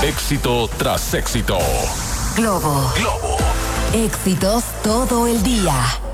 Éxito tras éxito. Globo. Éxitos todo el día.